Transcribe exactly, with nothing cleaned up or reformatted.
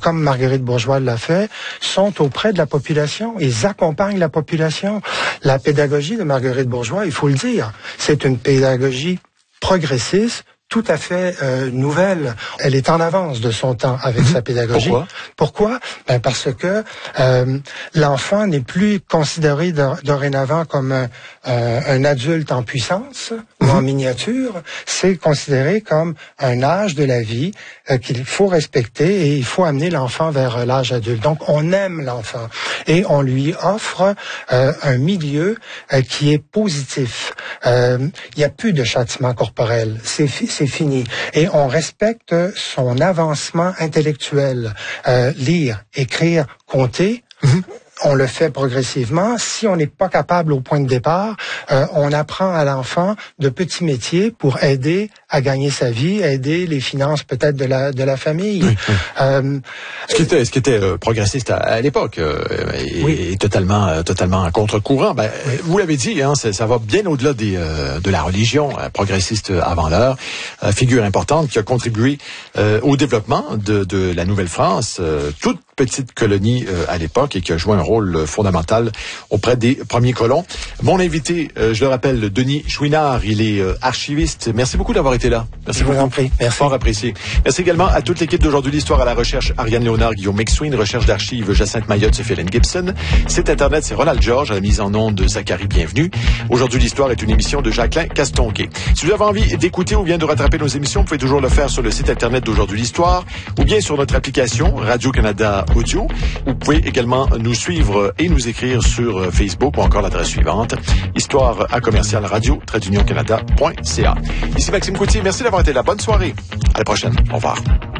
comme Marguerite Bourgeois l'a fait, sont auprès de la population. Ils accompagnent la population. La pédagogie de Marguerite Bourgeois, il faut le dire, c'est une pédagogie progressiste, tout à fait euh, nouvelle. Elle est en avance de son temps avec mmh. sa pédagogie. Pourquoi? Pourquoi? Ben parce que euh, l'enfant n'est plus considéré dorénavant comme un, euh, un adulte en puissance mmh. ou en miniature. C'est considéré comme un âge de la vie euh, qu'il faut respecter et il faut amener l'enfant vers l'âge adulte. Donc on aime l'enfant et on lui offre euh, un milieu euh, qui est positif. Euh, il n'y a plus de châtiment corporel. C'est c'est fini. Et on respecte son avancement intellectuel. Euh, lire, écrire, compter, mm-hmm. on le fait progressivement. Si on n'est pas capable au point de départ, euh, on apprend à l'enfant de petits métiers pour aider à gagner sa vie, aider les finances peut-être de la de la famille. Oui, oui. Euh, ce qui était ce qui était euh, progressiste à, à l'époque euh, et, oui. et totalement euh, totalement à contre-courant. Ben, oui. Vous l'avez dit, hein, ça, ça va bien au-delà des euh, de la religion euh, progressiste avant l'heure. Euh, figure importante qui a contribué euh, au développement de de la Nouvelle-France, euh, toute petite colonie euh, à l'époque et qui a joué un rôle fondamental auprès des premiers colons. Mon invité, euh, je le rappelle, Denis Chouinard, il est euh, archiviste. Merci beaucoup d'avoir été là. Merci je beaucoup. vous en prie. Merci. Fort apprécié. Merci également à toute l'équipe d'Aujourd'hui l'Histoire, à la recherche Ariane Léonard, Guillaume McSween, recherche d'archives Jacinthe Mayotte, Hélène Gibson. Site internet, c'est Ronald George, à la mise en onde de Zachary Bienvenue. Aujourd'hui l'Histoire est une émission de Jacqueline Castonguay. Si vous avez envie d'écouter ou bien de rattraper nos émissions, vous pouvez toujours le faire sur le site internet d'Aujourd'hui l'Histoire ou bien sur notre application Radio-Canada Audio. Vous pouvez également nous suivre et nous écrire sur Facebook ou encore l'adresse suivante, histoire à commercial radio trait d'union canada point c a. Ici Maxime Coutier, merci d'avoir été là. Bonne soirée. À la prochaine. Au revoir.